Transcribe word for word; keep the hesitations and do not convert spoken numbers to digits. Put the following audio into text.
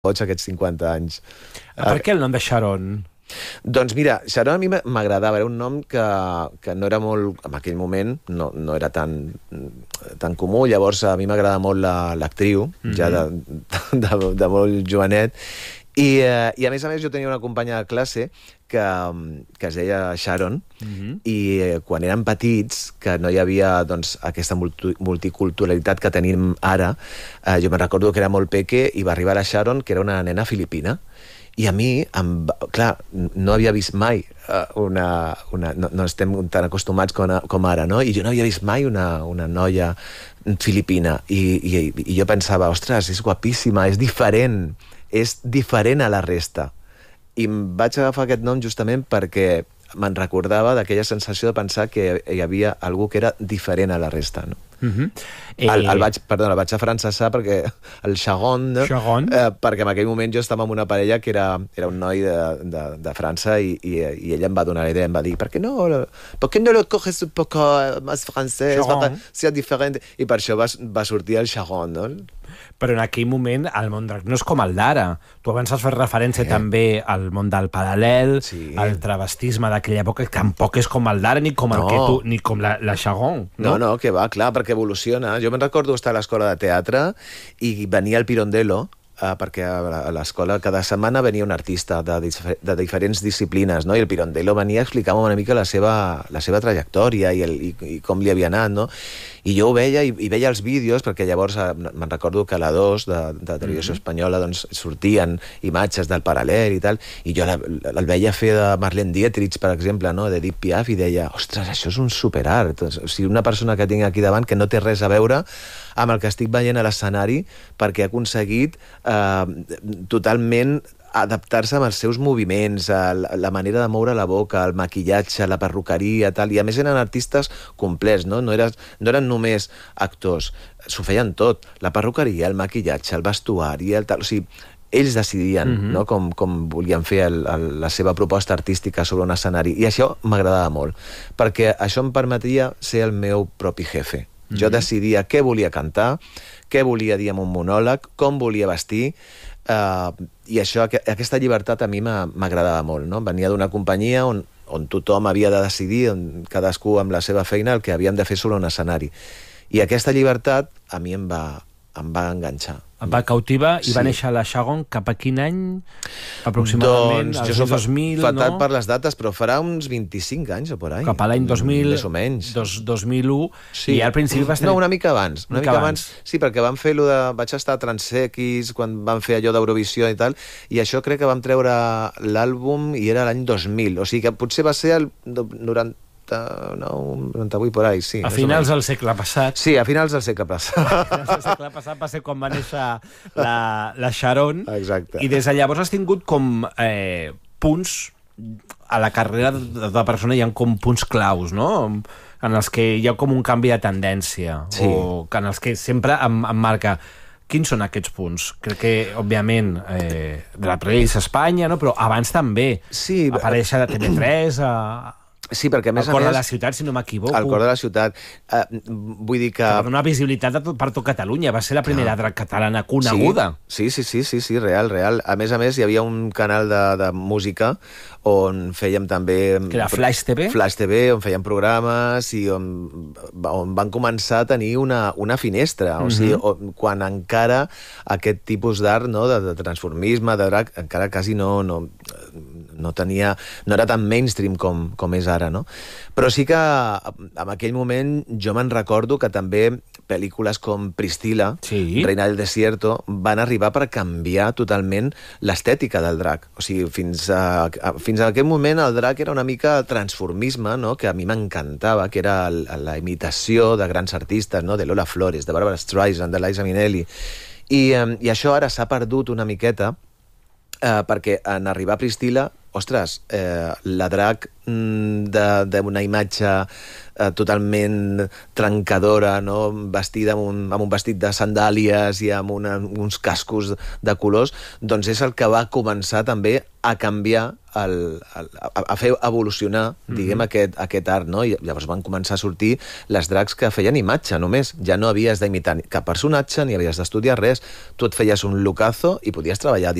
boig aquests cinquanta anys. Per què el nom de Sharon? Doncs mira, Sharon a mi m'agradava, era un nom que, que no era molt, en aquell moment, no, no era tan, tan comú, llavors a mi m'agrada molt l'actriu, la, mm-hmm. ja de, de, de molt jovenet, i, eh, i a més a més jo tenia una companya de classe que, que es deia Sharon, mm-hmm. i eh, quan érem petits, que no hi havia doncs, aquesta multi, multiculturalitat que tenim ara, eh, jo me'n recordo que era molt peque i va arribar la Sharon, que era una nena filipina, i a mi, em, clar, no havia vist mai una... una no, no estem tan acostumats com, a, com ara, no? I jo no havia vist mai una, una noia filipina. I, i, I jo pensava, ostres, és guapíssima, és diferent, és diferent a la resta. I em vaig agafar aquest nom justament perquè me'n recordava d'aquella sensació de pensar que hi havia algú que era diferent a la resta, no? Uh-huh. El, el vaig, perdona, el vaig afrancesar perquè el Sharon, no? Sharon? Eh, perquè en aquell moment jo estava amb una parella que era, era un noi de, de, de França i, i, i ella em va donar la idea, em va dir, per què no, per què no lo coges un poco más francès, ser diferent, i per això va, va sortir el Sharon, no? Però en aquell moment el món drac no és com el d'ara. Tu abans has fet referència eh. també al món del paral·lel, sí. al travestisme d'aquella època, que tampoc és com el d'ara ni com el no. que tu, ni com la, la Sharon. No? no, no, que va, clar, perquè evoluciona. Jo me'n recordo estar a l'escola de teatre i venia el Pirondello, Uh, perquè a l'escola cada setmana venia un artista de, de diferents disciplines, no? I el Pirondello venia a explicar-me una mica la seva, la seva trajectòria i, el, i, i com li havia anat, no? I jo ho veia, i, i veia els vídeos, perquè llavors uh, me'n recordo que a la dos de, de televisió mm-hmm. espanyola doncs, sortien imatges del paral·lel i tal, i jo la, la, el veia fer de Marlene Dietrich, per exemple, no? De Edith Piaf, i deia, ostres, això és un superart. O sigui, una persona que tinc aquí davant que no té res a veure amb el que estic veient a l'escenari, perquè ha aconseguit eh, totalment adaptar-se amb els seus moviments, la, la manera de moure la boca, el maquillatge, la perruqueria, tal, i a més eren artistes complets, no? No, era, no eren només actors, s'ho feien tot, la perruqueria, el maquillatge, el vestuari, el tal, o sigui, ells decidien mm-hmm. no? com, com volien fer el, el, la seva proposta artística sobre un escenari, i això m'agradava molt, perquè això em permetia ser el meu propi jefe. Jo mm-hmm. decidia què volia cantar, què volia dir en un monòleg, com volia vestir, uh, i això, aquesta llibertat a mi m'agradava molt, no? Venia d'una companyia on, on tothom havia de decidir, on cadascú amb la seva feina, el que havíem de fer sobre un escenari. I aquesta llibertat a mi em va, em va enganxar. Em va cautivar i sí. va néixer la Sharon cap a quin any? Aproximadament, doncs, jo soc dos mil, fatat no? per les dates, però farà uns vint-i-cinc anys o por ahí. Cap a l'any dos mil... Més o menys. Dos, dos mil u, sí. I al principi vas tenir... No, una mica abans. Una, una mica abans. abans. Sí, perquè vam fer allò de... Vaig estar a Transx, quan vam fer allò d'Eurovisió i tal, i això crec que vam treure l'àlbum i era l'any dos mil. O sigui que potser va ser el noranta... noranta-vuit por ahí, sí. A finals del segle passat. Sí, a finals del segle passat. A finals del segle passat va ser quan va néixer la, la Sharon. Exacte. I des de llavors has tingut com eh, punts a la carrera de la persona, hi ha com punts claus, no? En els que hi ha com un canvi de tendència. Sí. O en els que sempre em, em marca... Quins són aquests punts? Crec que, òbviament, eh, de la Prellis a Espanya, no? Però abans també. Sí. Aparèixer a T V tres, a... Sí, perquè a més al cor a més, de la ciutat, si no m'equivoco. Al cor de la ciutat. Uh, vull dir que... Que va donar visibilitat a tot, per tot Catalunya. Va ser la primera drac catalana coneguda. Sí, sí, sí, sí, sí, real, real. A més a més, hi havia un canal de, de música on fèiem també... Que era Flash T V? Flash T V, on fèiem programes i on, on van començar a tenir una, una finestra. Mm-hmm. O sigui, on, quan encara aquest tipus d'art, no, de, de transformisme, de drac, encara quasi no... no no tenia, no era tan mainstream com, com és ara, no? Però sí que en aquell moment jo me'n recordo que també pel·lícules com Priscilla, sí. Reina del Desierto, van arribar per canviar totalment l'estètica del drac. O sigui, fins a, a, fins a aquell moment el drac era una mica transformisme, no? Que a mi m'encantava, que era el, la imitació de grans artistes, no? De Lola Flores, de Barbara Streisand, de Liza Minnelli. I, eh, i això ara s'ha perdut una miqueta, eh, perquè en arribar a Priscil·la, ostres, eh, la drac d'una imatge eh, totalment trencadora, no? Vestida amb un, amb un vestit de sandàlies i amb una, uns cascos de colors, doncs és el que va començar també a canviar, el, el, a, a fer evolucionar, diguem, mm-hmm. aquest, aquest art, no? I llavors van començar a sortir les dracs que feien imatge, només. Ja no havies d'imitar cap personatge, ni havies d'estudiar res. Tu et feies un lookazo i podies treballar